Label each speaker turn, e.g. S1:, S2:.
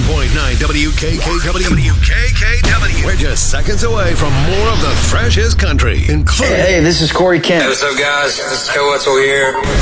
S1: WKKW. WKKW. We're just seconds away from more of the freshest country, including...
S2: Hey, this is Corey Kent.
S3: Hey, what's up, guys? This is Joe Wetzel here.